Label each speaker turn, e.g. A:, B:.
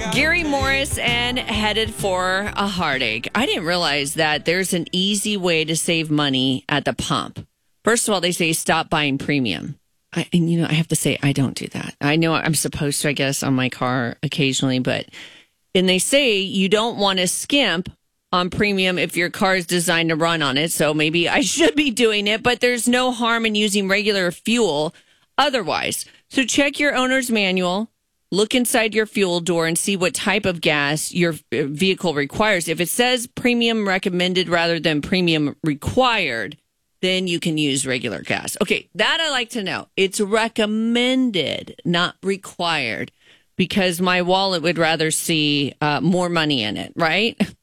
A: Gary Morris and Headed for a Heartache. I didn't realize that there's an easy way to save money at the pump. First of all, they say stop buying premium. I have to say, I don't do that. I know I'm supposed to, I guess, on my car occasionally, and they say you don't want to skimp on premium if your car is designed to run on it. So maybe I should be doing it, but there's no harm in using regular fuel otherwise. So check your owner's manual. Look inside your fuel door and see what type of gas your vehicle requires. If it says premium recommended rather than premium required, then you can use regular gas. Okay, that I like to know. It's recommended, not required, because my wallet would rather see more money in it, right?